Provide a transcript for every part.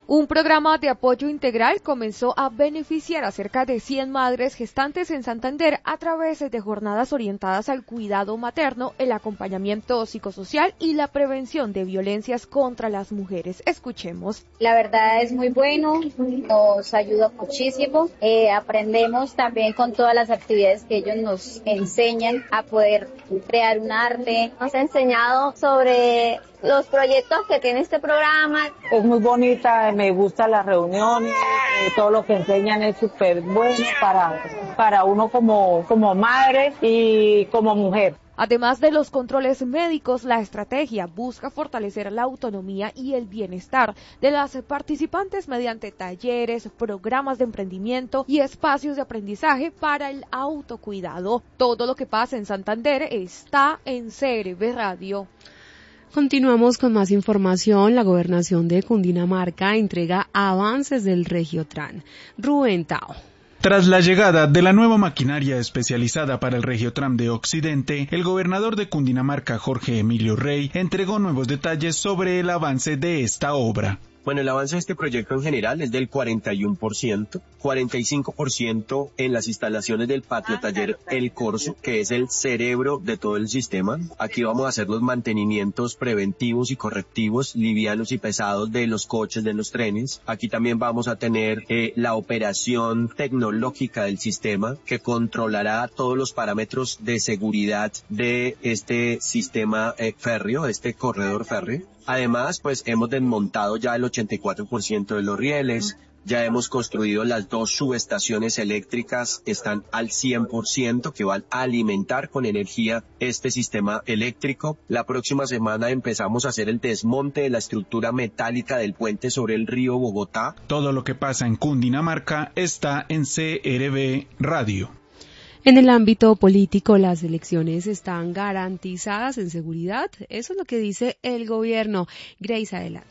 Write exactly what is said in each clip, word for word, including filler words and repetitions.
Un programa de apoyo integral comenzó a beneficiar a cerca de cien madres gestantes en Santander a través de jornadas orientadas al cuidado materno, el acompañamiento psicosocial y la prevención de violencias contra las mujeres. Escuchemos. La verdad es muy bueno, nos ayuda muchísimo. Eh, aprendemos también con todas las actividades que ellos nos enseñan a poder crear un arte. Nos ha enseñado sobre los proyectos que tiene este programa. Es muy bonita, me gusta las reuniones, eh, todo lo que enseñan es súper bueno para, para uno como, como madre y como mujer. Además de los controles médicos, la estrategia busca fortalecer la autonomía y el bienestar de las participantes mediante talleres, programas de emprendimiento y espacios de aprendizaje para el autocuidado. Todo lo que pasa en Santander está en C R B Radio. Continuamos con más información. La gobernación de Cundinamarca entrega avances del Regiotran. Rubén Tao. Tras la llegada de la nueva maquinaria especializada para el Regiotram de Occidente, el gobernador de Cundinamarca, Jorge Emilio Rey, entregó nuevos detalles sobre el avance de esta obra. Bueno, el avance de este proyecto en general es del cuarenta y uno por ciento, cuarenta y cinco por ciento en las instalaciones del patio taller El Corso, que es el cerebro de todo el sistema. Aquí vamos a hacer los mantenimientos preventivos y correctivos, livianos y pesados de los coches, de los trenes. Aquí también vamos a tener eh, la operación tecnológica del sistema, que controlará todos los parámetros de seguridad de este sistema eh, férreo, este corredor férreo. Además, pues hemos desmontado ya el ochenta y cuatro por ciento de los rieles, ya hemos construido las dos subestaciones eléctricas que están al cien por ciento, que van a alimentar con energía este sistema eléctrico. La próxima semana empezamos a hacer el desmonte de la estructura metálica del puente sobre el río Bogotá. Todo lo que pasa en Cundinamarca está en C R B Radio. En el ámbito político, las elecciones están garantizadas en seguridad. Eso es lo que dice el gobierno. Grace, adelante.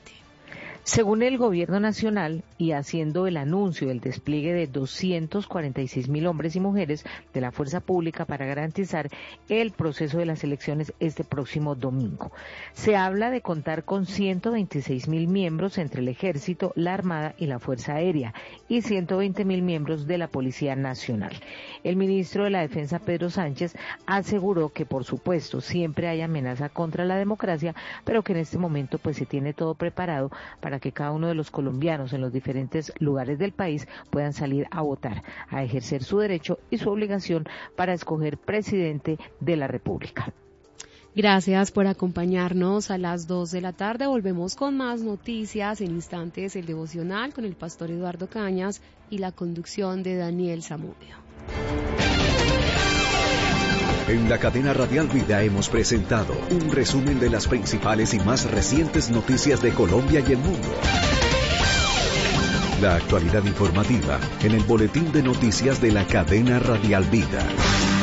Según el gobierno nacional, y haciendo el anuncio del despliegue de doscientos cuarenta y seis mil hombres y mujeres de la fuerza pública para garantizar el proceso de las elecciones este próximo domingo. Se habla de contar con ciento veintiséis mil miembros entre el Ejército, la Armada y la Fuerza Aérea, y ciento veinte mil miembros de la Policía Nacional. El ministro de la Defensa, Pedro Sánchez, aseguró que, por supuesto, siempre hay amenaza contra la democracia, pero que en este momento pues se tiene todo preparado para que cada uno de los colombianos en los diferentes lugares del país puedan salir a votar, a ejercer su derecho y su obligación para escoger presidente de la República. Gracias por acompañarnos a las dos de la tarde. Volvemos con más noticias. En instantes, el devocional con el pastor Eduardo Cañas y la conducción de Daniel Zamudio. En la cadena Radial Vida hemos presentado un resumen de las principales y más recientes noticias de Colombia y el mundo. La actualidad informativa en el boletín de noticias de la cadena Radial Vida.